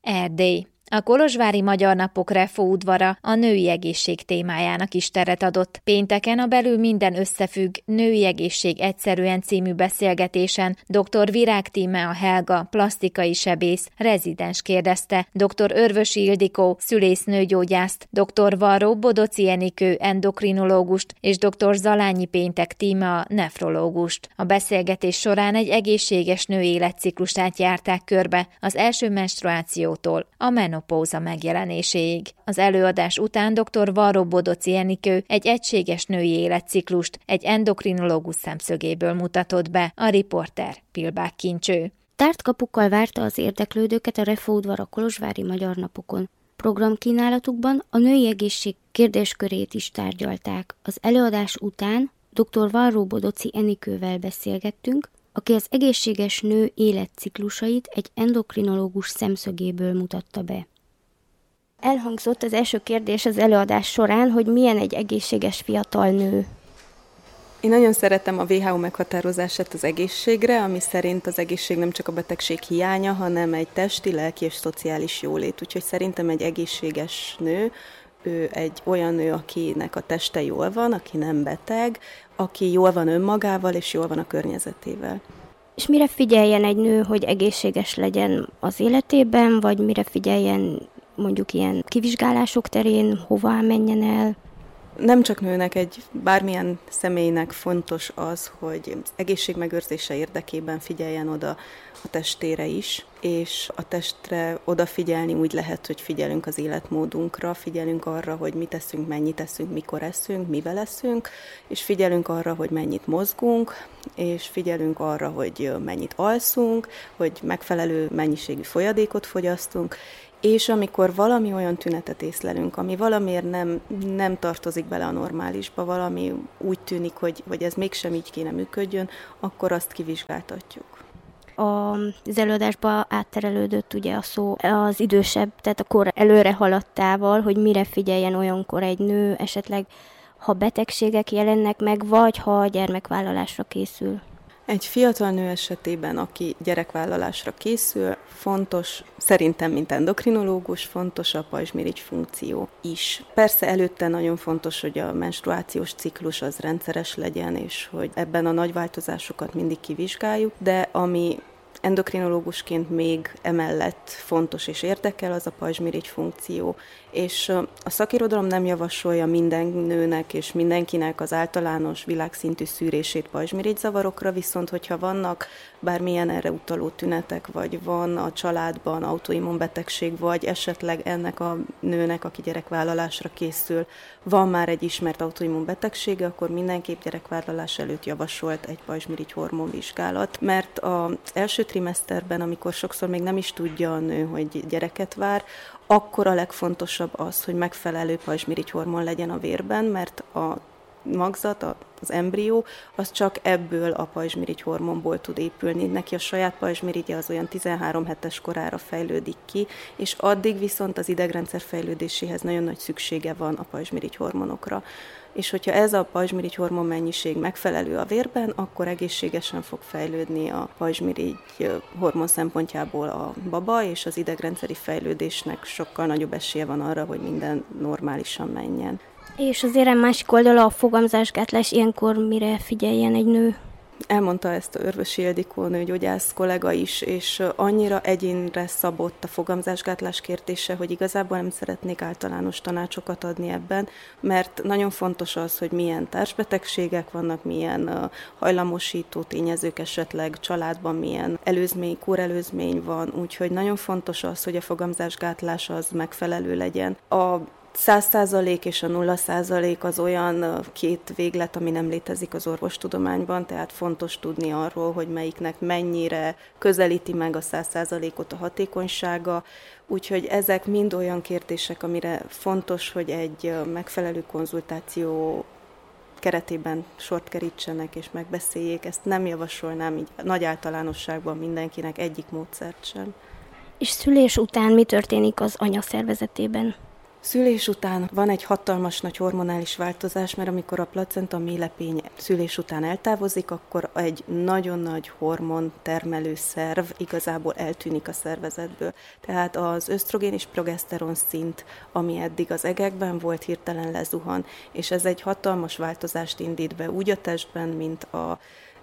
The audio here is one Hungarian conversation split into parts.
Erdély. A kolozsvári Magyar Napok Refo udvara a női egészség témájának is teret adott. Pénteken a Belül minden összefügg, női egészség egyszerűen című beszélgetésen dr. Virág Tímea Helga, plastikai sebész, rezidens kérdezte dr. Örvösi Ildikó, szülésznőgyógyászt, dr. Varró Bodoci Enikő, endokrinológust és dr. Zalányi Péntek Tímea, nefrológust. A beszélgetés során egy egészséges nő életciklusát járták körbe az első menstruációtól a menopauza megjelenéséig. Az előadás után dr. Varró Bodoci Enikő egy egységes női életciklust egy endokrinológus szemszögéből mutatott be, a riporter Pilbák Kincső. Tárt kapukkal várta az érdeklődőket a Refo udvar a kolozsvári Magyar Napokon. Programkínálatukban a női egészség kérdéskörét is tárgyalták. Az előadás után dr. Varró Bodoci Enikővel beszélgettünk, aki az egészséges nő életciklusait egy endokrinológus szemszögéből mutatta be. Elhangzott az első kérdés az előadás során, hogy milyen egy egészséges fiatal nő. Én nagyon szeretem a WHO meghatározását az egészségre, ami szerint az egészség nem csak a betegség hiánya, hanem egy testi, lelki és szociális jólét. Úgyhogy szerintem egy egészséges nő, ő egy olyan nő, akinek a teste jól van, aki nem beteg, aki jól van önmagával és jól van a környezetével. És mire figyeljen egy nő, hogy egészséges legyen az életében, vagy mire figyeljen mondjuk ilyen kivizsgálások terén, hova menjen el? Nem csak nőnek, egy bármilyen személynek fontos az, hogy az egészségmegőrzése érdekében figyeljen oda a testére is, és a testre odafigyelni úgy lehet, hogy figyelünk az életmódunkra, figyelünk arra, hogy mit eszünk, mennyit eszünk, mikor eszünk, mivel eszünk, és figyelünk arra, hogy mennyit mozgunk, és figyelünk arra, hogy mennyit alszunk, hogy megfelelő mennyiségű folyadékot fogyasztunk, és amikor valami olyan tünetet észlelünk, ami valamiért nem tartozik bele a normálisba, valami úgy tűnik, hogy ez mégsem így kéne működjön, akkor azt kivizsgáltatjuk. Az előadásba átterelődött ugye a szó az idősebb, tehát a kor előre haladtával, hogy mire figyeljen olyankor egy nő, esetleg ha betegségek jelennek meg, vagy ha a gyermekvállalásra készül. Egy fiatal nő esetében, aki gyerekvállalásra készül, fontos, szerintem, mint endokrinológus, fontos a pajzsmirigy funkció is. Persze előtte nagyon fontos, hogy a menstruációs ciklus az rendszeres legyen, és hogy ebben a nagy változásokat mindig kivizsgáljuk, de ami endokrinológusként még emellett fontos és érdekel, az a pajzsmirigy funkció. És a szakirodalom nem javasolja minden nőnek és mindenkinek az általános világszintű szűrését pajzsmirigyzavarokra, viszont hogyha vannak bármilyen erre utaló tünetek, vagy van a családban autoimmunbetegség, vagy esetleg ennek a nőnek, aki gyerekvállalásra készül, van már egy ismert autoimmunbetegsége, akkor mindenképp gyerekvállalás előtt javasolt egy pajzsmirigy hormonvizsgálat, mert az első trimeszterben, amikor sokszor még nem is tudja a nő, hogy gyereket vár, akkor a legfontosabb az, hogy megfelelő pajzsmirigy hormon legyen a vérben, mert a magzat, az embrió, az csak ebből a pajzsmirigy hormonból tud épülni. Neki a saját pajzsmirigye az olyan 13 hetes korára fejlődik ki, és addig viszont az idegrendszer fejlődéséhez nagyon nagy szüksége van a pajzsmirigy hormonokra. És hogyha ez a pajzsmirigy hormon mennyiség megfelelő a vérben, akkor egészségesen fog fejlődni a pajzsmirigy hormon szempontjából a baba, és az idegrendszeri fejlődésnek sokkal nagyobb esélye van arra, hogy minden normálisan menjen. És az érem másik oldala a fogamzásgátlás, ilyenkor mire figyeljen egy nő? Elmondta ezt a Örvösi Ildikó nőgyógyász kollega is, és annyira egyénre szabott a fogamzásgátlás kérdése, hogy igazából nem szeretnék általános tanácsokat adni ebben, mert nagyon fontos az, hogy milyen társbetegségek vannak, milyen hajlamosító tényezők esetleg, családban milyen előzmény, kórelőzmény van, úgyhogy nagyon fontos az, hogy a fogamzásgátlás az megfelelő legyen. A 100% és a 0% az olyan két véglet, ami nem létezik az orvostudományban, tehát fontos tudni arról, hogy melyiknek mennyire közelíti meg a 100%-ot a hatékonysága, úgyhogy ezek mind olyan kérdések, amire fontos, hogy egy megfelelő konzultáció keretében sort kerítsenek és megbeszéljék. Ezt nem javasolnám így nagy általánosságban mindenkinek, egyik módszert sem. És szülés után mi történik az anya szervezetében? Szülés után van egy hatalmas nagy hormonális változás, mert amikor a placenta méhlepény szülés után eltávozik, akkor egy nagyon nagy hormon termelő szerv igazából eltűnik a szervezetből. Tehát az ösztrogén és progeszteron szint, ami eddig az egekben volt, hirtelen lezuhan, és ez egy hatalmas változást indít be úgy a testben, mint a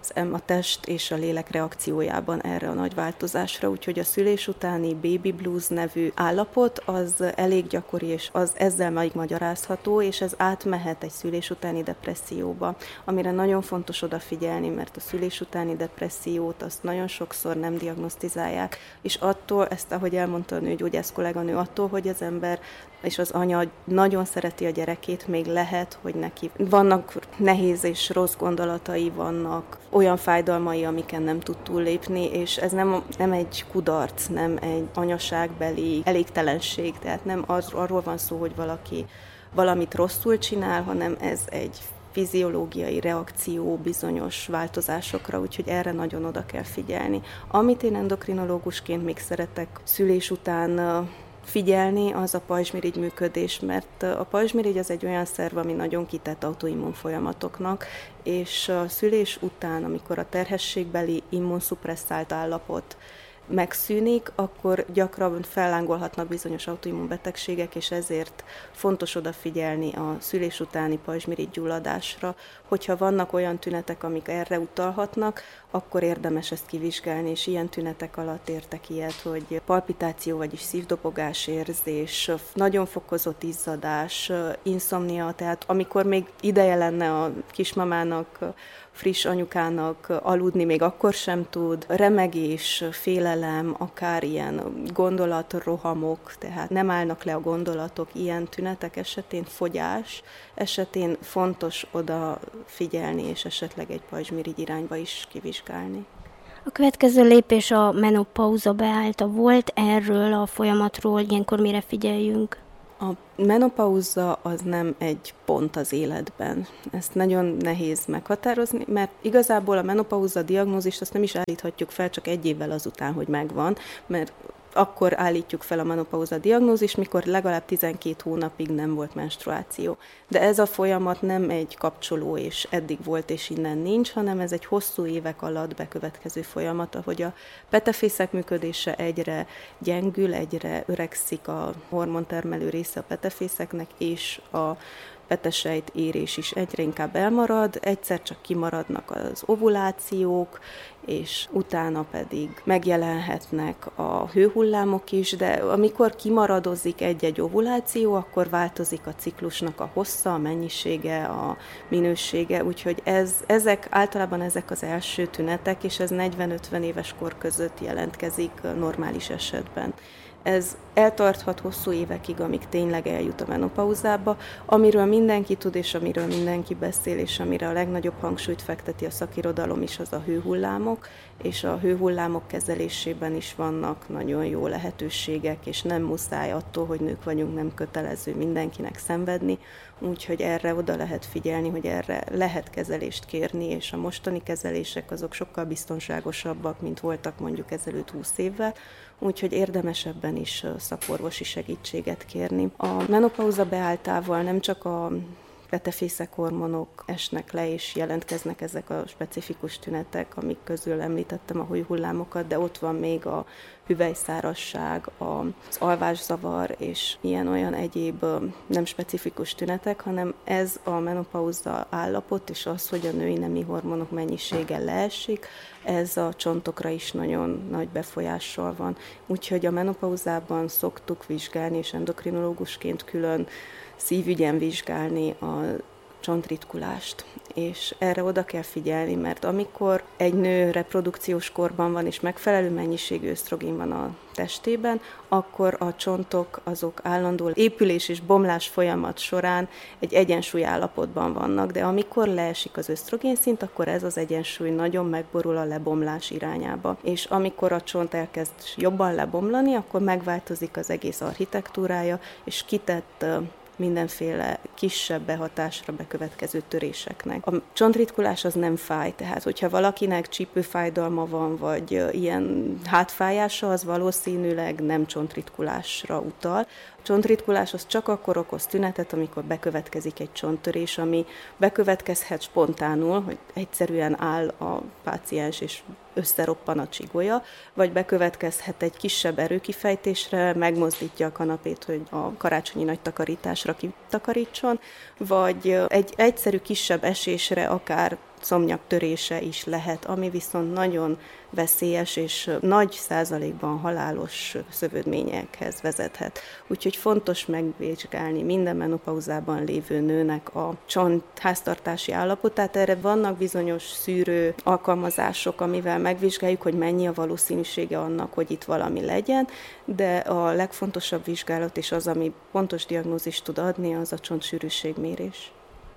test és a lélek reakciójában erre a nagy változásra, úgyhogy a szülés utáni baby blues nevű állapot az elég gyakori, és az ezzel magyarázható, és ez átmehet egy szülés utáni depresszióba, amire nagyon fontos odafigyelni, mert a szülés utáni depressziót azt nagyon sokszor nem diagnosztizálják, és attól, ezt ahogy elmondta a nőgyógyász kolléganő, attól, hogy az ember és az anya nagyon szereti a gyerekét, még lehet, hogy neki vannak nehéz és rossz gondolatai, vannak olyan fájdalmai, amiken nem tud túllépni, és ez nem egy kudarc, nem egy anyaságbeli elégtelenség, tehát nem arról van szó, hogy valaki valamit rosszul csinál, hanem ez egy fiziológiai reakció bizonyos változásokra, úgyhogy erre nagyon oda kell figyelni. Amit én endokrinológusként még szeretek szülés után figyelni, az a pajzsmirigy működés, mert a pajzsmirigy az egy olyan szerv, ami nagyon kitett autoimmun folyamatoknak, és a szülés után, amikor a terhességbeli immunszupresszált állapot megszűnik, akkor gyakran fellángolhatnak bizonyos autoimmunbetegségek, és ezért fontos odafigyelni a szülés utáni pajzsmirigygyulladásra. Hogyha vannak olyan tünetek, amik erre utalhatnak, akkor érdemes ezt kivizsgálni, és ilyen tünetek alatt értek ilyet, hogy palpitáció, vagyis szívdobogás érzés, nagyon fokozott izzadás, inszomnia, tehát amikor még ideje lenne a kismamának, friss anyukának aludni, még akkor sem tud, remegés, félelem, akár ilyen gondolatrohamok, tehát nem állnak le a gondolatok, ilyen tünetek esetén, fogyás esetén fontos oda figyelni, és esetleg egy pajzsmirigy irányba is kivizsgálni. A következő lépés a menopauza beállta. Volt erről a folyamatról, ilyenkor mire figyeljünk? A menopauza az nem egy pont az életben. Ezt nagyon nehéz meghatározni, mert igazából a menopauza diagnózist azt nem is állíthatjuk fel csak egy évvel azután, hogy megvan, mert akkor állítjuk fel a menopauza diagnózist, mikor legalább 12 hónapig nem volt menstruáció. De ez a folyamat nem egy kapcsoló, és eddig volt, és innen nincs, hanem ez egy hosszú évek alatt bekövetkező folyamat, ahogy a petefészek működése egyre gyengül, egyre öregszik a hormontermelő része a petefészeknek, és a petesejt érés is egyre inkább elmarad, egyszer csak kimaradnak az ovulációk, és utána pedig megjelenhetnek a hőhullámok is, de amikor kimaradozik egy-egy ovuláció, akkor változik a ciklusnak a hossza, a mennyisége, a minősége, úgyhogy általában ezek az első tünetek, és ez 40-50 éves kor között jelentkezik normális esetben. Ez eltarthat hosszú évekig, amíg tényleg eljut a menopauzába, amiről mindenki tud, és amiről mindenki beszél, és amire a legnagyobb hangsúlyt fekteti a szakirodalom is, az a hőhullámok, és a hőhullámok kezelésében is vannak nagyon jó lehetőségek, és nem muszáj attól, hogy nők vagyunk, nem kötelező mindenkinek szenvedni, úgyhogy erre oda lehet figyelni, hogy erre lehet kezelést kérni, és a mostani kezelések azok sokkal biztonságosabbak, mint voltak mondjuk ezelőtt 20 évvel, úgyhogy érdemes ebben is szakorvosi segítséget kérni. A menopauza beálltával nem csak a petefészek hormonok esnek le, és jelentkeznek ezek a specifikus tünetek, amik közül említettem a hőhullámokat, de ott van még a hüvelyszárazság, az alvászavar, és ilyen-olyan egyéb nem specifikus tünetek, hanem ez a menopauza állapot, és az, hogy a női nemi hormonok mennyisége leesik, ez a csontokra is nagyon nagy befolyással van. Úgyhogy a menopauzában szoktuk vizsgálni, és endokrinológusként külön szívügyen vizsgálni a csontritkulást, és erre oda kell figyelni, mert amikor egy nő reprodukciós korban van, és megfelelő mennyiségű ösztrogén van a testében, akkor a csontok azok állandó épülés és bomlás folyamat során egy egyensúly állapotban vannak, de amikor leesik az ösztrogén szint, akkor ez az egyensúly nagyon megborul a lebomlás irányába. És amikor a csont elkezd jobban lebomlani, akkor megváltozik az egész architektúrája, és kitett mindenféle kisebb behatásra bekövetkező töréseknek. A csontritkulás az nem fáj, tehát hogyha valakinek csípőfájdalma van, vagy ilyen hátfájása, az valószínűleg nem csontritkulásra utal. A csontritkulás az csak akkor okoz tünetet, amikor bekövetkezik egy csonttörés, ami bekövetkezhet spontánul, hogy egyszerűen áll a páciens és összeroppan a csigolya, vagy bekövetkezhet egy kisebb erőkifejtésre, megmozdítja a kanapét, hogy a karácsonyi nagy takarításra kitakarítson, vagy egy egyszerű kisebb esésre akár szomnyak törése is lehet, ami viszont nagyon veszélyes és nagy százalékban halálos szövődményekhez vezethet. Úgyhogy fontos megvizsgálni minden menopauzában lévő nőnek a csont háztartási állapotát. Erre vannak bizonyos szűrő alkalmazások, amivel megvizsgáljuk, hogy mennyi a valószínűsége annak, hogy itt valami legyen, de a legfontosabb vizsgálat és az, ami pontos diagnózist tud adni, az a csontsűrűségmérés.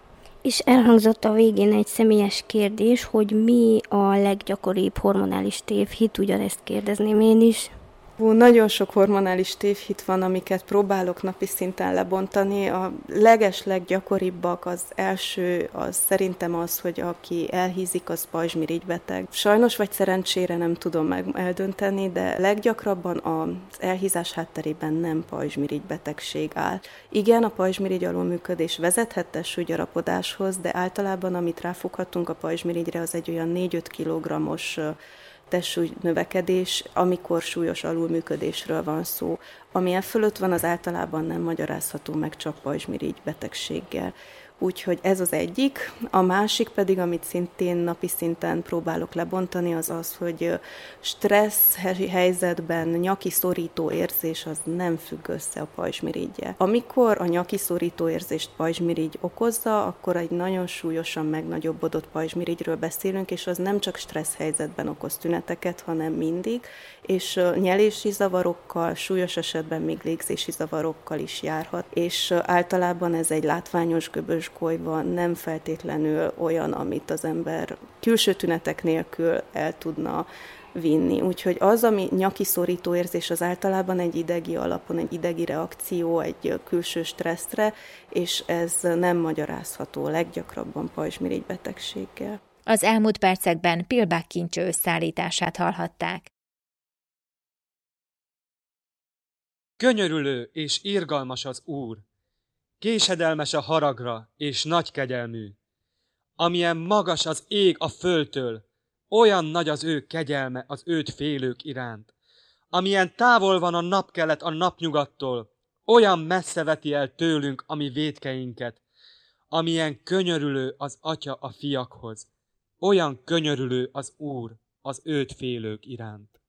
És elhangzott a végén egy személyes kérdés, hogy mi a leggyakoribb hormonális tévhit, ugyanezt kérdezném én is. Nagyon sok hormonális tévhit van, amiket próbálok napi szinten lebontani. A legesleggyakoribbak, az első, az szerintem az, hogy aki elhízik, az pajzsmirigybeteg. Sajnos vagy szerencsére nem tudom meg eldönteni, de leggyakrabban az elhízás hátterében nem pajzsmirigybetegség áll. Igen, a pajzsmirigy alulműködés vezethet testsúlygyarapodáshoz, de általában amit ráfoghatunk a pajzsmirigyre, az egy olyan 4-5 kg-os testsúly növekedés, amikor súlyos alulműködésről van szó. Ami e fölött van, az általában nem magyarázható meg csak pajzsmirigy betegséggel. Úgyhogy ez az egyik. A másik pedig, amit szintén napi szinten próbálok lebontani, az az, hogy stressz helyzetben nyaki szorító érzés az nem függ össze a pajzsmiriggyel. Amikor a nyaki szorító érzést pajzsmirigy okozza, akkor egy nagyon súlyosan megnagyobbodott pajzsmirigyről beszélünk, és az nem csak stressz helyzetben okoz tüneteket, hanem mindig, és nyelési zavarokkal, súlyos esetben még légzési zavarokkal is járhat, és általában ez egy látványos göbös golyva, nem feltétlenül olyan, amit az ember külső tünetek nélkül el tudna vinni. Úgyhogy az, ami nyaki szorító érzés, az általában egy idegi alapon, egy idegi reakció, egy külső stresszre, és ez nem magyarázható leggyakrabban pajzsmirigybetegséggel. Az elmúlt percekben Pilbák Kincső összeállítását hallhatták. Könyörülő és irgalmas az Úr, késedelmes a haragra és nagy kegyelmű. Amilyen magas az ég a földtől, olyan nagy az ő kegyelme az őt félők iránt. Amilyen távol van a napkelet a napnyugattól, olyan messze veti el tőlünk a mi vétkeinket. Amilyen könyörülő az Atya a fiakhoz, olyan könyörülő az Úr az őt félők iránt.